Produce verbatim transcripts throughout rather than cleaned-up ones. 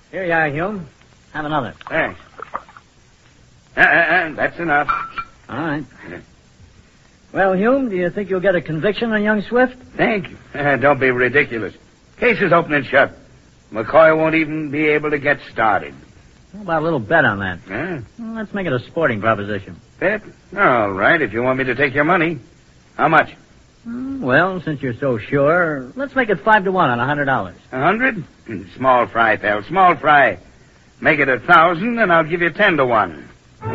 Here you are, Hume. Have another. Thanks. Uh, uh, uh, that's enough. All right. Well, Hume, do you think you'll get a conviction on young Swift? Thank you. Uh, don't be ridiculous. Case is open and shut. McCoy won't even be able to get started. How about a little bet on that? Huh? Well, let's make it a sporting proposition. Bet? All right, if you want me to take your money. How much? Hmm, Well, since you're so sure, let's make it five to one on a hundred dollars. A hundred? Small fry, pal. Small fry. Make it a thousand, and I'll give you ten to one.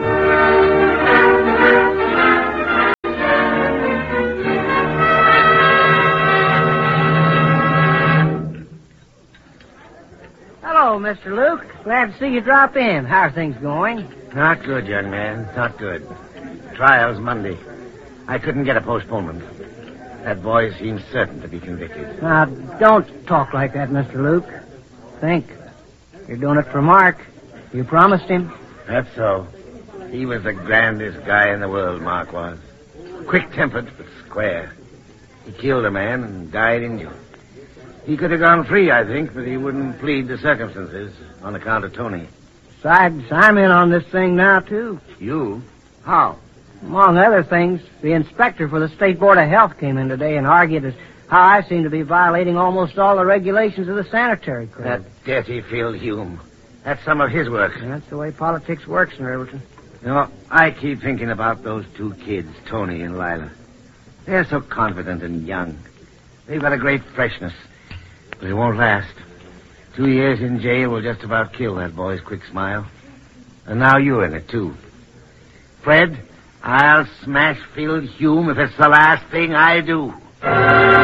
Hello, Mister Luke. Glad to see you drop in. How are things going? Not good, young man. Not good. Trial's Monday. I couldn't get a postponement. That boy seems certain to be convicted. Now, don't talk like that, Mister Luke. Think. You're doing it for Mark. You promised him. That's so. He was the grandest guy in the world, Mark was. Quick-tempered, but square. He killed a man and died injured. He could have gone free, I think, but he wouldn't plead the circumstances on account of Tony. Besides, I'm in on this thing now, too. You? How? Among other things, the inspector for the State Board of Health came in today and argued as how I seem to be violating almost all the regulations of the sanitary code. That dirty Phil Hume. That's some of his work. And that's the way politics works in Riverton. You know, I keep thinking about those two kids, Tony and Lila. They're so confident and young. They've got a great freshness, but it won't last. Two years in jail will just about kill that boy's quick smile. And now you're in it, too. Fred, I'll smash Phil Hume if it's the last thing I do.